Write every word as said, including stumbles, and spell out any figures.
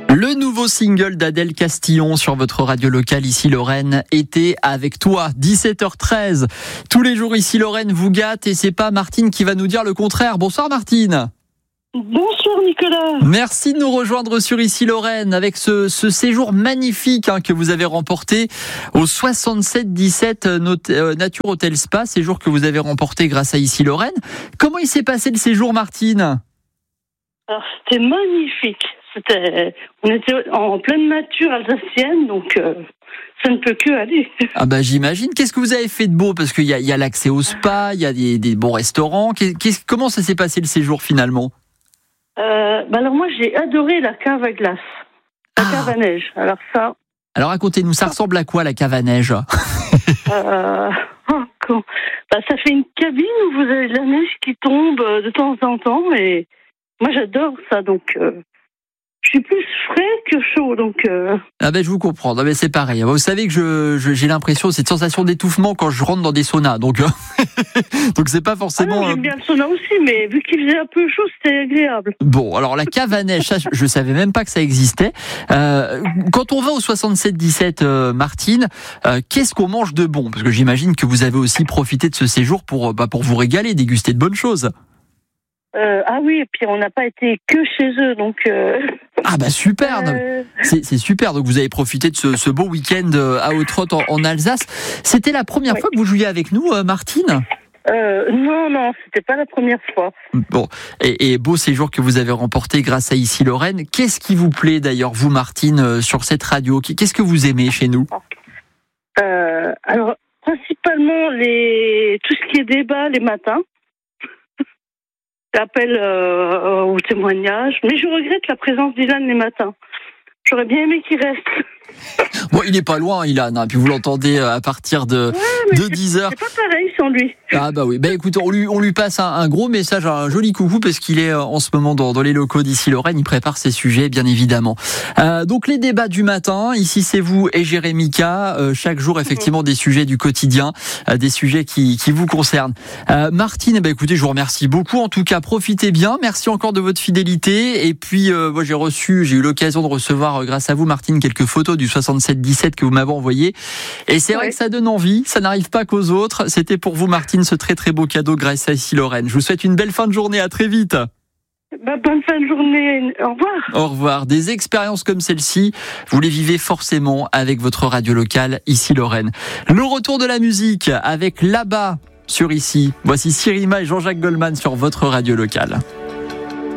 Le nouveau single d'Adèle Castillon sur votre radio locale ici Lorraine, Été avec toi, dix-sept heures treize. Tous les jours ici Lorraine vous gâte et c'est pas Martine qui va nous dire le contraire. Bonsoir Martine. Bonsoir Nicolas. Merci de nous rejoindre sur Ici Lorraine avec ce, ce séjour magnifique hein, que vous avez remporté au soixante-sept dix-sept euh, Nature Hôtel Spa, séjour que vous avez remporté grâce à Ici Lorraine. Comment il s'est passé le séjour Martine ? Alors c'était magnifique. C'était, on était en pleine nature alsacienne, donc euh, ça ne peut que aller. Ah bah j'imagine. Qu'est-ce que vous avez fait de beau ? Parce qu'il y a, il y a l'accès au spa, il y a des, des bons restaurants. Qu'est-ce, comment ça s'est passé le séjour finalement ? euh, bah Alors moi j'ai adoré la cave à glace, la ah. cave à neige. Alors ça. Alors racontez-nous, ça ressemble à quoi la cave à neige ? euh, oh, quand... bah, ça fait une cabine où vous avez de la neige qui tombe de temps en temps, et moi j'adore ça, donc. Euh... Je suis plus frais que chaud, donc... Euh... Ah ben je vous comprends, non, mais c'est pareil. Vous savez que je, je, j'ai l'impression, cette sensation d'étouffement quand je rentre dans des saunas, donc, donc c'est pas forcément... Ah non, j'aime bien le sauna aussi, mais vu qu'il faisait un peu chaud, c'était agréable. Bon, alors la cave à neige, ça, je savais même pas que ça existait. Euh, quand on va au soixante-sept dix-sept, euh, Martine, euh, qu'est-ce qu'on mange de bon ? Parce que j'imagine que vous avez aussi profité de ce séjour pour, bah, pour vous régaler, déguster de bonnes choses. Euh, ah oui, et puis on n'a pas été que chez eux, donc... Euh... Ah bah super, euh... c'est, c'est super, donc vous avez profité de ce, ce beau week-end à Hauts-de-Roth en, en Alsace. C'était la première oui. fois que vous jouiez avec nous, euh, Martine ? euh, Non, non, c'était pas la première fois. Bon, et, et beau séjour que vous avez remporté grâce à Ici Lorraine. Qu'est-ce qui vous plaît d'ailleurs, vous Martine, sur cette radio ? Qu'est-ce que vous aimez chez nous ? euh, Alors, principalement les... tout ce qui est débat les matins. Appel euh, au témoignage, mais je regrette la présence d'Ilan les matins. J'aurais bien aimé qu'il reste. Bon, il est pas loin, Ilan, hein, puis vous l'entendez à partir de, ouais, de dix heures. C'est pas pareil sans lui. Ah bah oui, bah écoutez, on lui, on lui passe un, un gros message, un joli coucou, parce qu'il est en ce moment dans, dans les locaux d'Ici Lorraine, il prépare ses sujets, bien évidemment. Euh, donc les débats du matin, ici c'est vous et Jérémika, euh, chaque jour effectivement des sujets du quotidien, euh, des sujets qui, qui vous concernent. Euh, Martine, bah écoutez, je vous remercie beaucoup, en tout cas profitez bien, merci encore de votre fidélité, et puis euh, moi j'ai reçu, j'ai eu l'occasion de recevoir euh, grâce à vous Martine quelques photos du soixante-sept dix-sept que vous m'avez envoyé, et c'est ouais. vrai que ça donne envie, ça n'arrive pas qu'aux autres. C'était pour vous Martine ce très très beau cadeau grâce à Ici Lorraine. Je vous souhaite une belle fin de journée, à très vite. Bah, bonne fin de journée, au revoir. Au revoir. Des expériences comme celle-ci, vous les vivez forcément avec votre radio locale Ici Lorraine. Le retour de la musique avec Là-bas sur Ici. Voici Sirima et Jean-Jacques Goldman sur votre radio locale.